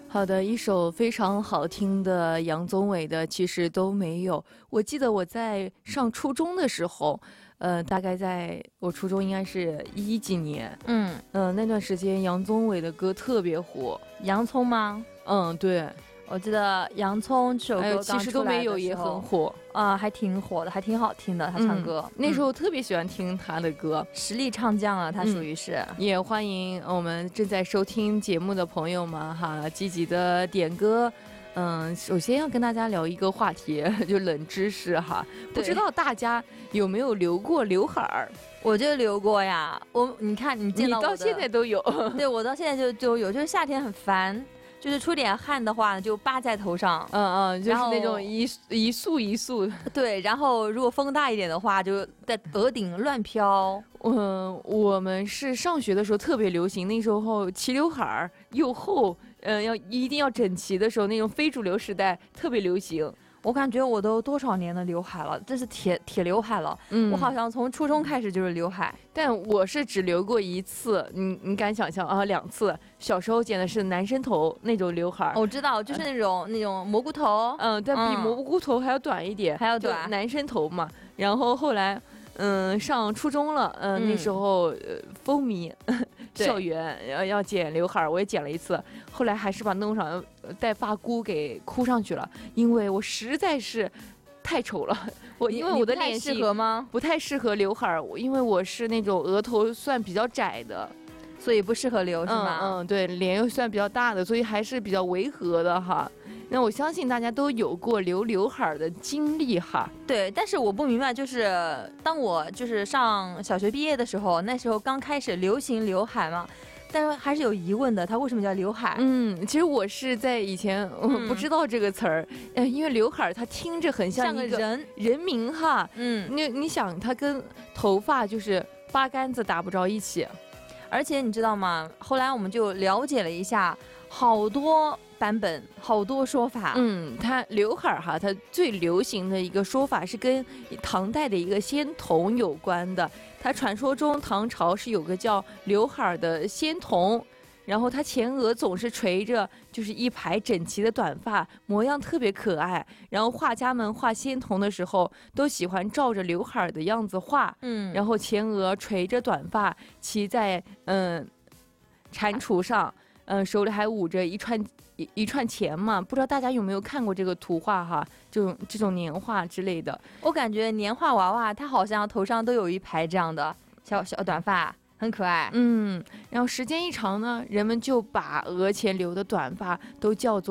好的，一首非常好听的杨宗纬的其实都没有。我记得我在上初中的时候，大概在我初中应该是11几年，那段时间杨宗纬的歌特别火。 洋葱吗？ 对， 我记得洋葱这首歌其实都没有也很火啊，还挺火的，还挺好听的。他唱歌， 那时候特别喜欢听他的歌， 实力唱将啊，他属于是。 也欢迎我们正在收听节目的朋友们哈，积极的点歌。首先要跟大家聊一个话题，就冷知识哈，不知道大家有没有留过刘海儿？ 我就留过呀，你看你见到我你到现在都有， 对我到现在就有，就是夏天很烦。就是出点汗的话就扒在头上， 就是那种一束一束。 对，然后如果风大一点的话，就在额顶乱飘。 我们是上学的时候特别流行，那时候齐刘海儿又厚，一定要整齐的时候，那种非主流时代特别流行。 我感觉我都多少年的刘海了，这是铁刘海了。我好像从初中开始就是刘海， 但我是只留过一次。你敢想象啊？2次。小时候剪的是男生头那种刘海， 我知道，就是那种蘑菇头。 但比蘑菇头还要短一点， 还要短， 男生头嘛。然后后来，上初中了，那时候风靡校园要剪刘海，我也剪了一次，后来还是把弄上带发箍给箍上去了，因为我实在是太丑了。因为我的脸型适合吗？ 不太适合刘海，因为我是那种额头算比较窄的， 所以不适合留是吗？ 对，脸又算比较大的，所以还是比较违和的哈。那我相信大家都有过留刘海的经历哈。 对，但是我不明白，就是当我就是上小学毕业的时候，那时候刚开始流行刘海嘛，但是还是有疑问的，它为什么叫刘海？ 其实我是在以前不知道这个词儿，因为刘海它听着很像一个人名哈。你想，它跟头发就是八竿子打不着一起。 而且你知道吗？后来我们就了解了一下，好多版本，好多说法。 它刘海哈，它最流行的一个说法是跟唐代的一个仙童有关的。它传说中唐朝是有个叫刘海的仙童，然后他前额总是垂着，就是一排整齐的短发，模样特别可爱。然后画家们画仙童的时候，都喜欢照着刘海的样子画。然后前额垂着短发，骑在蟾蜍上，手里还捂着一串钱嘛。不知道大家有没有看过这个图画哈？这种年画之类的。 我感觉年画娃娃，它好像头上都有一排这样的小短发。很可爱， 然后时间一长呢，人们就把额前留的短发都叫做